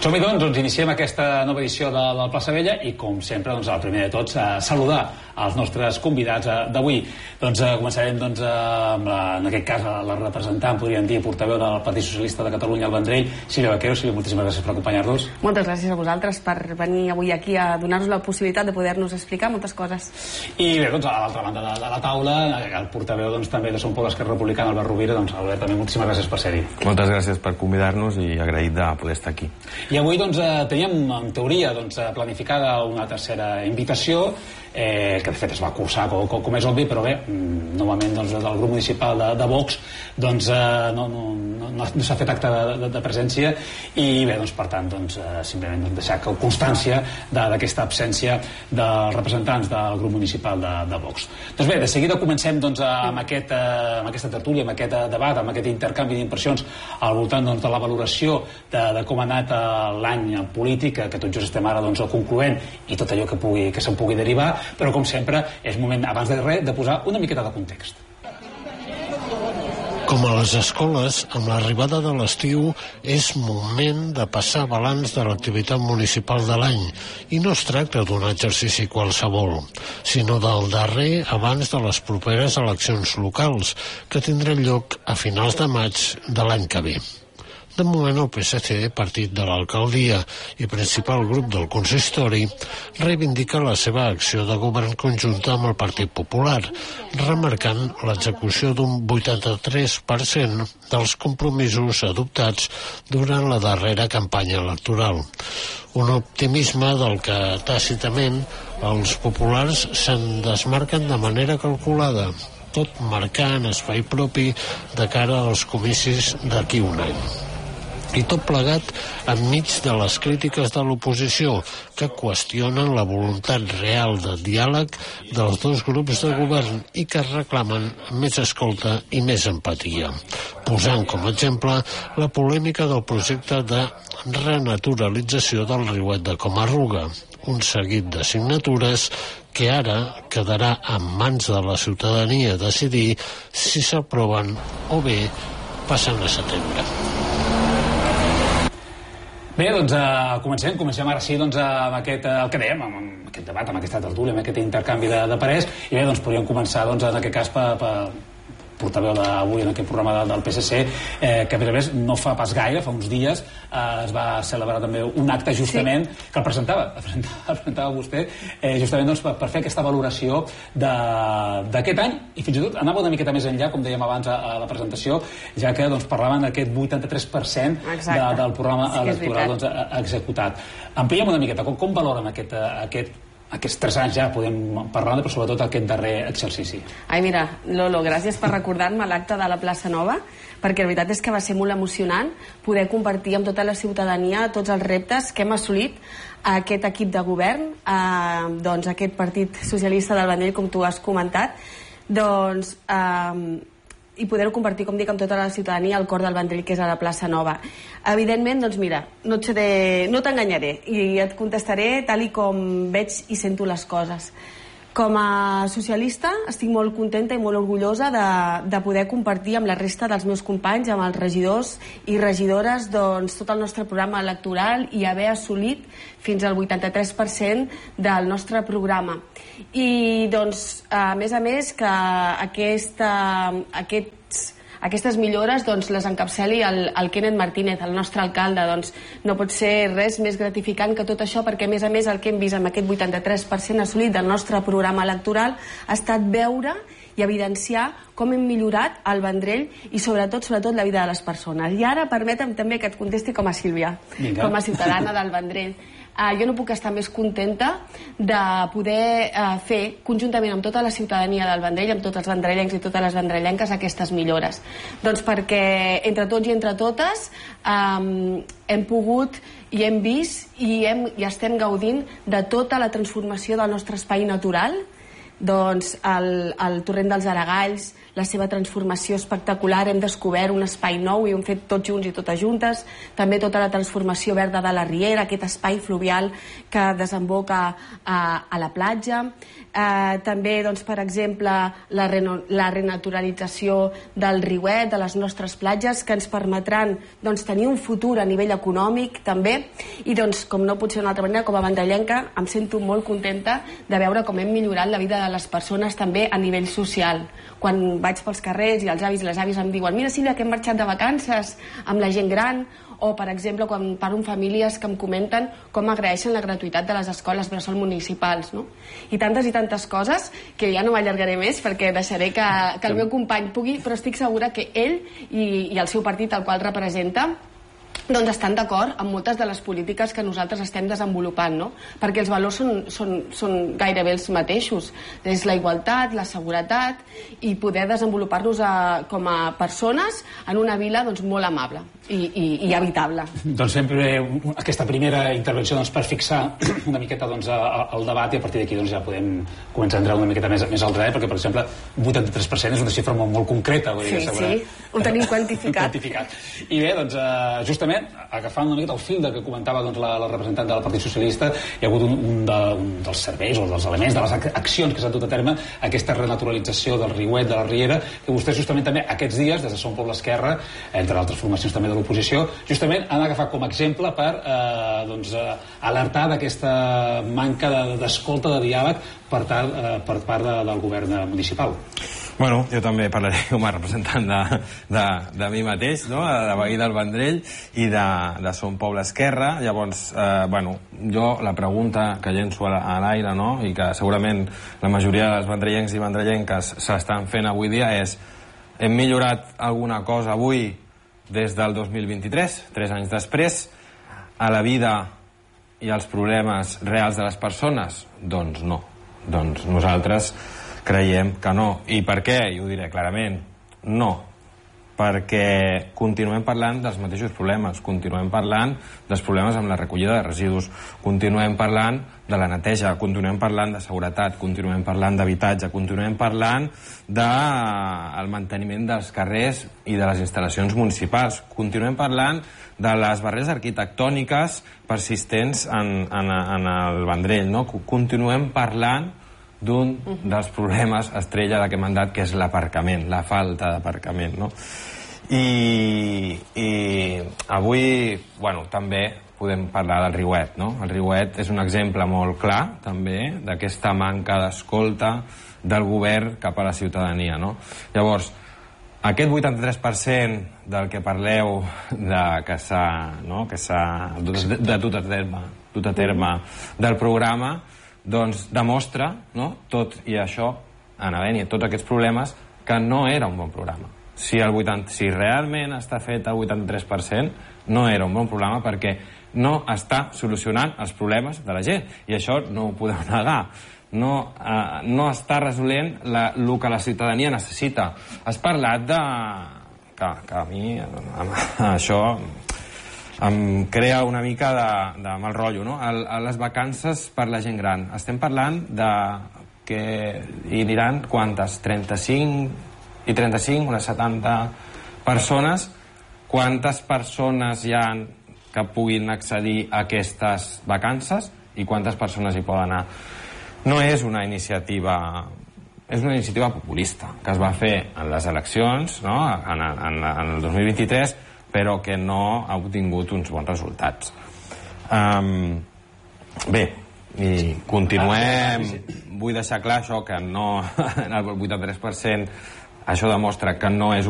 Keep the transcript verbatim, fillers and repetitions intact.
Som-hi, doncs, doncs iniciem aquesta nova edició de, del Plaça Vella i, com sempre, doncs, el primer de tots, a saludar els nostres convidats d'avui. Doncs eh, començarem, doncs, amb la, en aquest cas, la representant, podríem dir, portaveu del Partit Socialista de Catalunya, al Vendrell, Sílvia Vaquero. Sílvia, moltíssimes gràcies per acompanyar-nos. Moltes gràcies a vosaltres per venir avui aquí a donar-nos la possibilitat de poder-nos explicar moltes coses. I bé, doncs, a l'altra banda de, de la taula, el portaveu, doncs, també de Som Poble Esquerra Republicana, Albert Rovira. Doncs, Albert, també moltíssimes gràcies per ser-hi. Moltes gràcies per convidar-nos i agraït de poder estar aquí. I avui, doncs, teníem, en teoria, doncs, planificada una tercera invitació, eh, que de fet es va cursar, com, com és obvi, però bé, novament, doncs, del grup municipal de, de Vox, doncs, eh, no, no, no, no s'ha fet acte de, de, de presència, i bé, doncs, per tant, doncs, eh, simplement doncs, deixar constància d'aquesta absència dels representants del grup municipal de, de Vox. Doncs bé, de seguida comencem, doncs, amb, aquest, eh, amb aquesta tertúlia, amb aquest debat, amb aquest intercanvi d'impressions al voltant, doncs, de la valoració de, de com ha anat eh, l'any polític, que tot just estem ara, doncs, concloent, i tot allò que, pugui, que se'n pugui derivar, però, com sempre, és moment, abans de res, de posar una miqueta de context. Com a les escoles, amb l'arribada de l'estiu és moment de passar balanç de l'activitat municipal de l'any, i no es tracta d'un exercici qualsevol, sinó del darrer abans de les properes eleccions locals, que tindran lloc a finals de maig de l'any que ve. De moment, el P S C, partit de l'alcaldia i principal grup del consistori, reivindica la seva acció de govern conjunta amb el Partit Popular, remarcant l'execució d'un vuitanta-tres per cent dels compromisos adoptats durant la darrera campanya electoral. Un optimisme del que, tàcitament, els populars se'n desmarquen de manera calculada, tot marcant espai propi de cara als comicis d'aquí un any. I tot plegat enmig de les crítiques de l'oposició, que qüestionen la voluntat real de diàleg dels dos grups de govern i que reclamen més escolta i més empatia, posant com a exemple la polèmica del projecte de renaturalització del riuet de Comarruga, un seguit de signatures que ara quedarà en mans de la ciutadania decidir si s'aproven o bé passen a setembre. Bé, doncs uh, comencem, comencem ara sí, doncs, amb aquest, uh, el que dèiem, amb, amb aquest debat, amb aquesta tertúlia, amb aquest intercanvi de, de parers, i bé, doncs podríem començar, doncs, en aquest cas, per, per portaveu d'avui en aquest programa de, del P S C, eh, que a més a més no fa pas gaire, fa uns dies, eh, es va celebrar també un acte justament sí. que el presentava, el presentava, el presentava vostè, eh, justament doncs, per, per fer aquesta valoració d'aquest any, i fins i tot anava una miqueta més enllà, com dèiem abans a, a la presentació, ja que doncs, parlaven d'aquest vuitanta-tres per cent de, del programa sí electoral doncs, executat. Ampliem una miqueta, com, com valoren aquest, aquest aquests tres anys ja podem parlar, però sobretot aquest darrer exercici. Ai, mira, Lolo, gràcies per recordar-me l'acte de la plaça Nova, perquè la veritat és que va ser molt emocionant poder compartir amb tota la ciutadania tots els reptes que hem assolit a aquest equip de govern, a, doncs, aquest Partit Socialista del Vendrell, com tu has comentat, doncs, eh, i poder-ho compartir, com dic, amb tota la ciutadania al cor del Vendrell, que és a la plaça Nova. Evidentment, doncs mira, no t'enganyaré i et contestaré tal i com veig i sento les coses. Com a socialista estic molt contenta i molt orgullosa de, de poder compartir amb la resta dels meus companys, amb els regidors i regidores, doncs, tot el nostre programa electoral i haver assolit fins al vuitanta-tres per cent del nostre programa. I doncs, a més a més, que aquesta, aquests Aquestes millores doncs, les encapçali el, el Kenneth Martínez, el nostre alcalde. Doncs, no pot ser res més gratificant que tot això, perquè a més a més el que hem vist amb aquest vuitanta-tres per cent assolit del nostre programa electoral ha estat veure i evidenciar com hem millorat el Vendrell i sobretot sobretot la vida de les persones. I ara permetem també que et contesti com a Sílvia, Vinga. com a ciutadana del Vendrell. Uh, jo no puc estar més contenta de poder uh, fer conjuntament amb tota la ciutadania del Vendrell, amb tots els vendrellencs i totes les vendrellenques, aquestes millores. Doncs perquè entre tots i entre totes um, hem pogut i hem vist i, hem, i estem gaudint de tota la transformació del nostre espai natural, doncs el, el torrent dels Aragalls, la seva transformació espectacular, hem descobert un espai nou i ho hem fet tots junts i totes juntes, també tota la transformació verda de la Riera, aquest espai fluvial que desemboca a, a la platja, eh, també doncs, per exemple la, reno, la renaturalització del riuet, de les nostres platges, que ens permetran doncs, tenir un futur a nivell econòmic també, i doncs, com no pot ser d'una altra manera, com a vendrellenca em sento molt contenta de veure com hem millorat la vida de les persones també a nivell social. Quan vaig pels carrers i els avis i les àvies em diuen mira Sílvia que hem marxat de vacances amb la gent gran, o per exemple quan parlo amb famílies que em comenten com agraeixen la gratuïtat de les escoles bressol municipals, no? I tantes i tantes coses que ja no m'allargaré més perquè deixaré que, que el meu company pugui, però estic segura que ell i, i el seu partit al qual representa doncs estan d'acord amb moltes de les polítiques que nosaltres estem desenvolupant, no? Perquè els valors són, són, són gairebé els mateixos. És la igualtat, la seguretat i poder desenvolupar-nos a, com a persones en una vila doncs, molt amable i, i, i habitable. Doncs sempre aquesta primera intervenció doncs, per fixar una miqueta doncs, el debat, i a partir d'aquí doncs, ja podem començar a entrar una miqueta més, més al detall, perquè per exemple un vuitanta-tres per cent és una xifra molt, molt concreta. Vull dir, sí, sí, ho tenim quantificat. quantificat. I bé, doncs justament agafant una miqueta el fil de que comentava doncs, la, la representant del Partit Socialista, hi ha hagut un, un, de, un dels serveis o dels elements, de les accions que s'han dut a terme, aquesta renaturalització del riuet, de la Riera, que vostès justament també aquests dies, des de Som Poble Esquerra, entre altres formacions també de l'oposició, justament han agafat com a exemple per eh, doncs, eh, alertar d'aquesta manca d'escolta, de, de diàleg per, tal, eh, per part de, del govern municipal. Bueno, jo també parlaré com a representant de, de, de mi mateix, no? De veí del Vendrell i de, de Som Poble Esquerra. Llavors, eh, bueno, jo la pregunta que llenço a l'aire, no? I que segurament la majoria dels vendrellencs i vendrellenques s'estan fent avui dia és: hem millorat alguna cosa avui des del dos mil vint-i-tres, tres anys després, a la vida i als problemes reals de les persones? Doncs no. Doncs nosaltres creiem que no. I per què? I ho diré clarament. No. Perquè continuem parlant dels mateixos problemes, continuem parlant dels problemes amb la recollida de residus, continuem parlant de la neteja, continuem parlant de seguretat, continuem parlant d'habitatge, continuem parlant del manteniment dels carrers i de les instal·lacions municipals, continuem parlant de les barreres arquitectòniques persistents en, en, en el Vendrell, no? Continuem parlant d'un dels problemes estrella d'aquest mandat, que és l'aparcament, la falta d'aparcament, no? I, i avui, bueno, també podem parlar del riuet, no? El riuet és un exemple molt clar, també, d'aquesta manca d'escolta del govern cap a la ciutadania, no? Llavors, aquest vuitanta-tres per cent del que parleu de que s'ha, no? que s'ha de, de dut a terme, dut a terme del programa, doncs demostra, no? Tot i això, en havent-hi tots aquests problemes, que no era un bon programa. Si, el vuitanta, si realment està fet el vuitanta-tres per cent, no era un bon programa perquè no està solucionant els problemes de la gent. I això no ho podeu negar. No, eh, no està resolent la, el que la ciutadania necessita. Has parlat de... que, que a mi això em crea una mica de, de mal rotllo, no? A, a les vacances per la gent gran. Estem parlant de que hi aniran quantes? trenta-cinc i trenta-cinc, unes setanta persones. Quantes persones hi ha que puguin accedir a aquestes vacances i quantes persones hi poden anar? No és una iniciativa... és una iniciativa populista que es va fer en les eleccions, no? en, en, en el dos mil vint-i-tres, però que no ha obtingut uns bons resultats. Um, bé, i continuem... Vull deixar clar això, que no, en el vuitanta-tres per cent això demostra que no és